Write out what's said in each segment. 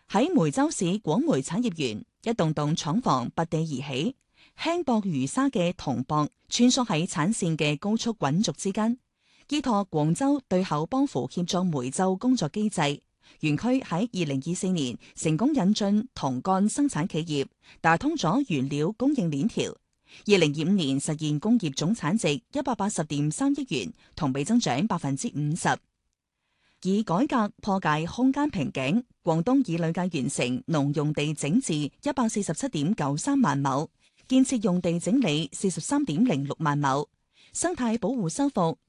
喺梅州市廣梅產業園，一棟棟廠房拔地而起，輕薄如沙嘅銅箔穿梭喺產線嘅高速滾軸之間，依託廣州對口幫扶協作梅州工作機制，園區喺2024年成功引進銅幹生產企業，打通咗原料供應鏈條。2025年實現工業總產值180.3億元，同比增長50%。以改革破解空間瓶頸，廣東已累計完成農用地整治147.93萬畝，建設用地整理43.06萬畝，生態保護修復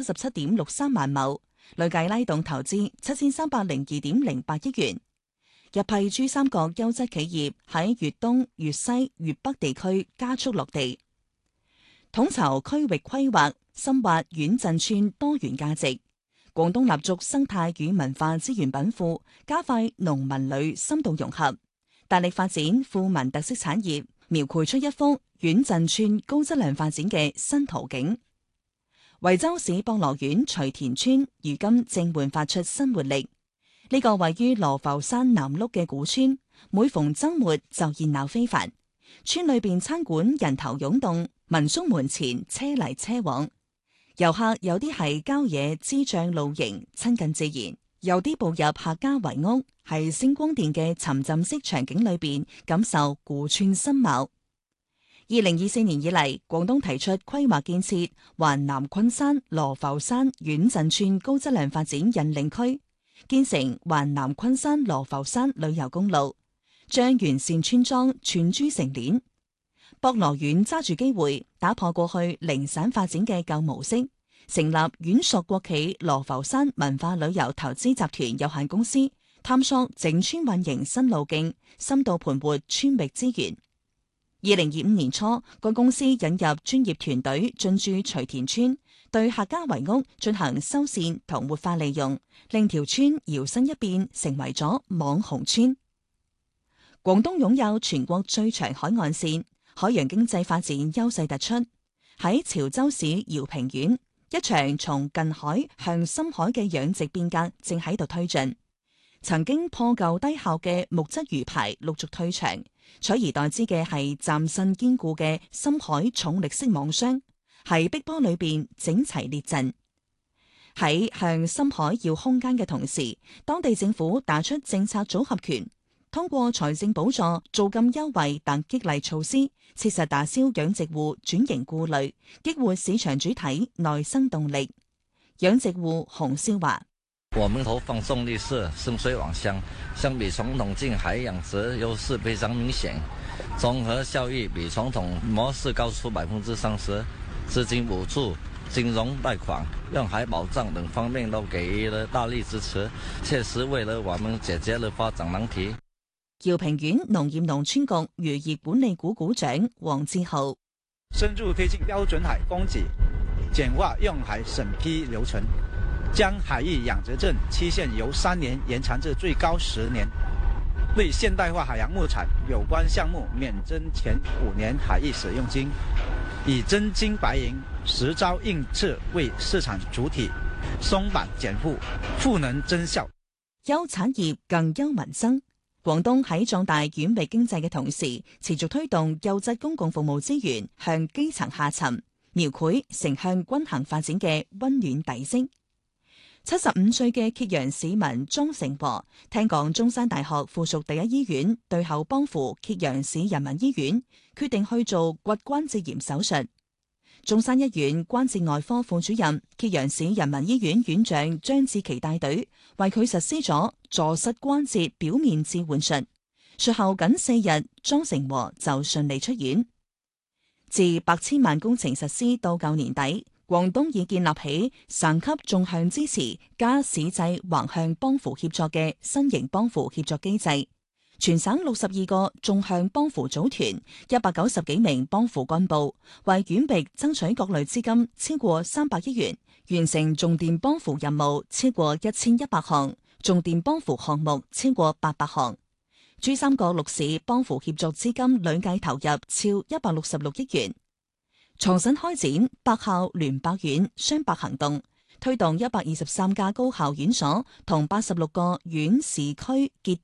277.63萬畝，累計拉動投資7302.08億元。一批珠三角優質企業喺粵東、粵西、粵北地區加速落地，統籌區域規劃，深挖縣鎮村多元價值。廣東立足生態與文化資源稟賦，加快農民旅深度融合，大力發展富民特色產業，描繪出一幅縣鎮村高質量發展嘅新圖景。惠州市博羅縣徐田村如今正煥發出新活力。呢個位於羅浮山南麓嘅古村，每逢週末就熱鬧非凡。村裏邊餐館人頭湧動，民宿門前車嚟車往。遊客有啲係郊野支帳露營，親近自然；有啲步入客家圍屋，係星光電嘅沉浸式場景裏邊感受古村新貌。2024年以嚟，廣東提出規劃建設環南昆山羅浮山縣鎮村高質量發展引領區，建成環南昆山羅浮山旅遊公路，將完善村莊串珠成鏈。博羅縣揸住機會打破過去零散發展嘅舊模式，成立縣屬國企羅浮山文化旅遊投資集團有限公司，探索整村運營新路徑，深度盤活村域資源。2025年初，該公司引入專業團隊進駐徐田村，對客家圍屋進行修繕同活化利用，令條村搖身一變成為咗網紅村。廣東擁有全國最長海岸線，海洋經濟發展優勢突出。喺潮州市饒平縣，一場從近海向深海嘅養殖變革正喺度推進。曾經破舊低效嘅木質魚排陸續退場，取而代之嘅係嶄新堅固嘅深海重力式網箱，喺碧波裏邊整齊列陣。喺向深海要空間嘅同時，當地政府打出政策組合拳，通過財政補助、租金優惠等激勵措施，切實打消養殖戶轉型顧慮，激活市場主體內生動力。養殖戶洪少華： 我們投放重力式深水網箱，相比傳統近海養殖優勢非常明顯，綜合效益比傳統模式高出30%，資金補助、金融貸款、用海保障等方面都給予了大力支持，確實為了我們解決了發展難題。 饒平縣農業農村局漁業管理股股長黃志豪： 深入推進標準海供給，簡化用海審批流程，將海域養殖證期限由3年延長至最高10年，為現代化海洋牧產有關項目免徵前5年海域使用金，以真金白銀實招應測為市場主體，鬆綁減負，賦能增效。 優產業更優民生。廣東喺壯大縣域經濟嘅同時，持續推動優質公共服務資源向基層下沉，描繪城鄉均衡發展嘅溫暖底色。75歲嘅揭陽市民莊成和，聽講中山大學附屬第一醫院對口幫扶揭陽市人民醫院，決定去做骨關節炎手術。中山一院關節外科副主任、揭陽市人民醫院院長張志奇帶隊，為佢實施咗坐膝關節表面置換術。術後僅4日，莊成和就順利出院。自百千萬工程實施到舊年底，廣東已建立起省級縱向支持加市際橫向幫扶協作嘅新型幫扶協作機制。全省62個縱向幫扶組團，190幾名幫扶幹部，為縣域爭取各類資金超過300億元，完成重點幫扶任務超過1100項，重點幫扶項目超過800項。珠三角6市幫扶協作資金累計投入超166億元。重新開展百校聯百院雙百行動，推動123家高校院所同86個縣市區結